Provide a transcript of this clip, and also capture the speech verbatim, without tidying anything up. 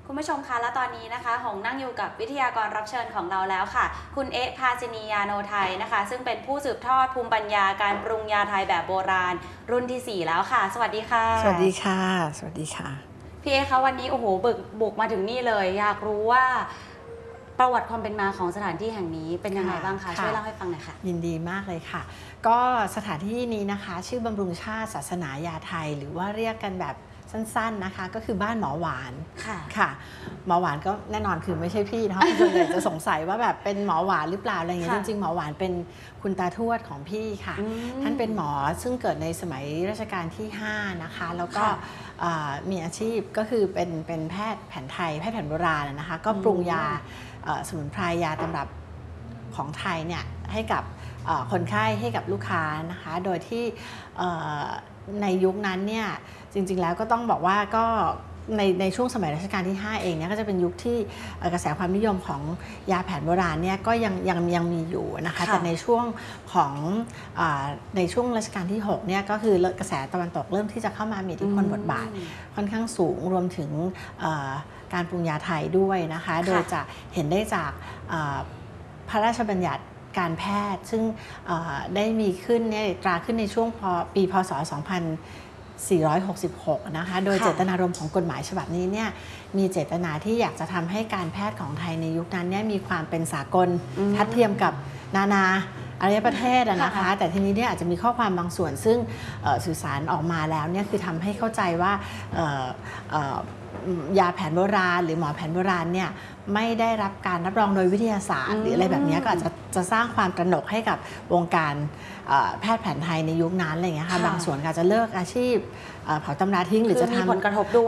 คุณผู้ชมคะและตอนนี้นะคะหงนั่งอยู่กับวิทยากรรับเชิญของเราแล้วค่ะคุณเอ๊ะภาสินียาโนไทยนะคะซึ่งเป็นผู้สืบทอดภูมิปัญญาการปรุงยาไทยแบบโบราณรุ่นที่สี่แล้วค่ะสวัสดีค่ะสวัสดีค่ะสวัสดีค่ะพี่เอ๊ะคะวันนี้โอ้โหบุกบุกมาถึงนี่เลยอยากรู้ว่าประวัติความเป็นมาของสถานที่แห่งนี้เป็นยังไงบ้างคะช่วยเล่าให้ฟังหน่อยค่ะยินดีมากเลยค่ะก็สถานที่นี้นะคะชื่อบำรุงชาติศาสนายาไทยหรือว่าเรียกกันแบบสั้นๆนะคะก็คือบ้านหมอหวานค่ะค่ะหมอหวานก็แน่นอนคือไม่ใช่พี่นะคะส่วนใหญ่จะสงสัยว่าแบบเป็นหมอหวานหรือเปล่าอะไรอย่างเงี้ยจริงๆหมอหวานเป็นคุณตาทวดของพี่ค่ะท่านเป็นหมอซึ่งเกิดในสมัยรัชกาลที่ห้านะคะแล้วก็มีอาชีพก็คือเป็นเป็นแพทย์แผนไทยแพทย์แผนโบราณนะคะก็ปรุงยาสมุนไพรยาตำรับของไทยเนี่ยให้กับคนไข้ให้กับลูกค้านะคะโดยที่ในยุคนั้นเนี่ยจริงๆแล้วก็ต้องบอกว่าก็ในในช่วงสมัยรัชกาลที่ห้าเองเนี่ยก็จะเป็นยุคที่กระแสความนิยมของยาแผนโบราณเนี่ยก็ยังยังยังมีอยู่นะคะแต่ในช่วงของในช่วงรัชกาลที่หกเนี่ยก็คือกระแสตะวันตกเริ่มที่จะเข้ามามีอิทธิพลบทบาทค่อนข้างสูงรวมถึงการปรุงยาไทยด้วยนะคะโดยจะเห็นได้จากพระราชบัญญัติการแพทย์ซึ่งได้มีขึ้นเนี่ยตราขึ้นในช่วงปีพศสองพันสี่ร้อยหกสิบหกนะคะโดยเจตนารมณ์ของกฎหมายฉบับนี้เนี่ยมีเจตนาที่อยากจะทำให้การแพทย์ของไทยในยุคนั้นเนี่ยมีความเป็นสากลทัดเทียมกับนานาอารยประเทศนะคะแต่ทีนี้เนี่ยอาจจะมีข้อความบางส่วนซึ่งสื่อสารออกมาแล้วเนี่ยคือทำให้เข้าใจว่ายาแผนโบราณหรือหมอแผนโบราณเนี่ยไม่ได้รับการรับรองโดยวิทยาศาสตร์หรืออะไรแบบนี้ก็อาจจะจะสร้างความตระหนกให้กับวงการแพทย์แผนไทยในยุคนั้นอะไรอย่างเงี้ยค่ะบางส่วนก็จะเลิกอาชีพเผาตำราทิ้งหรือจะทำผลกระทบด้วย